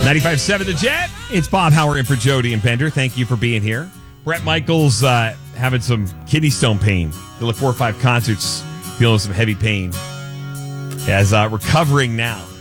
95.7 The Jet. It's Bob Howard in for Jody and Bender. Thank you for being here. Brett Michaels having some kidney stone pain. Did like 4 or 5 concerts, feeling some heavy pain. As recovering now.